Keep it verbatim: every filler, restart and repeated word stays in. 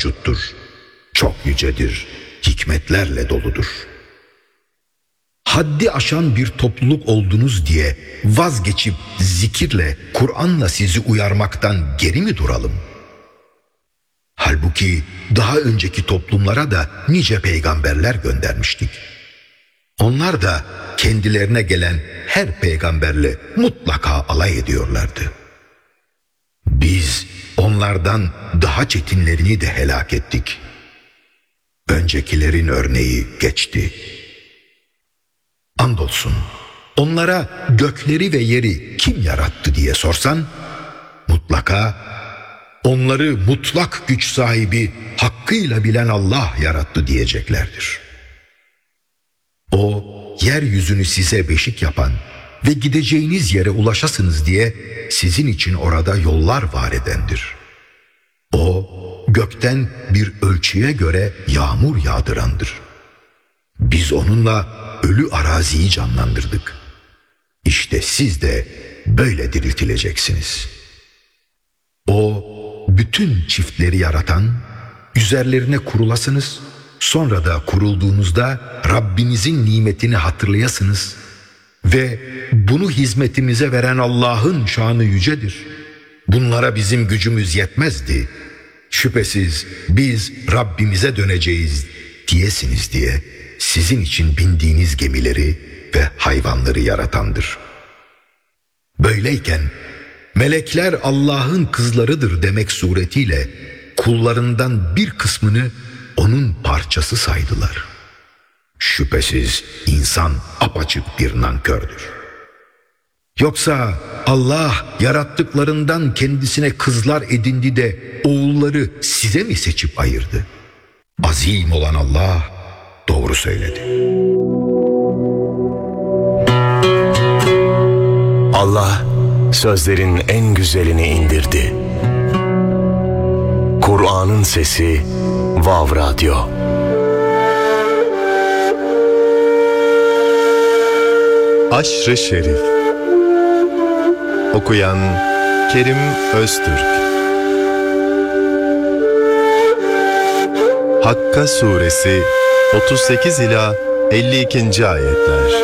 mevcuttur. Çok yücedir, hikmetlerle doludur. Haddi aşan bir topluluk oldunuz diye vazgeçip zikirle, Kur'an'la sizi uyarmaktan geri mi duralım? Halbuki daha önceki toplumlara da nice peygamberler göndermiştik. Onlar da kendilerine gelen her peygamberle mutlaka alay ediyorlardı. Biz onlardan daha çetinlerini de helak ettik. Öncekilerin örneği geçti. Andolsun onlara gökleri ve yeri kim yarattı diye sorsan, mutlaka onları mutlak güç sahibi, hakkıyla bilen Allah yarattı diyeceklerdir. O, yeryüzünü size beşik yapan ve gideceğiniz yere ulaşasınız diye sizin için orada yollar var edendir. O, gökten bir ölçüye göre yağmur yağdırandır. Biz onunla ölü araziyi canlandırdık. İşte siz de böyle diriltileceksiniz. O, bütün çiftleri yaratan, üzerlerine kurulasınız, sonra da kurulduğunuzda Rabbinizin nimetini hatırlayasınız ve bunu hizmetimize veren Allah'ın şanı yücedir. Bunlara bizim gücümüz yetmezdi. Şüphesiz biz Rabbimize döneceğiz diyesiniz diye sizin için bindiğiniz gemileri ve hayvanları yaratandır. Böyleyken melekler Allah'ın kızlarıdır demek suretiyle kullarından bir kısmını onun parçası saydılar. Şüphesiz insan apaçık bir nankördür. Yoksa Allah yarattıklarından kendisine kızlar edindi de oğulları size mi seçip ayırdı? Azim olan Allah doğru söyledi. Allah sözlerin en güzelini indirdi. Kur'an'ın sesi Vav Radyo. Aşr-ı Şerif. Okuyan Kerim Öztürk. Hakka Suresi otuz sekiz ila elli ikinci ayetler.